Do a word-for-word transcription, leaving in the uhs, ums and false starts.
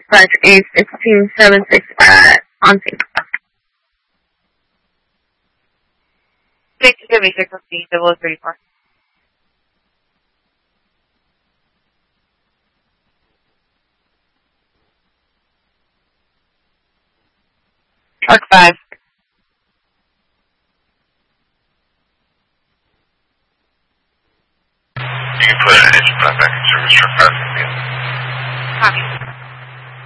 dispatch A sixteen seven six at on scene. Six to me, six fifteen, double thirty four. Truck five. You can put an engine back in service, truck five. Copy.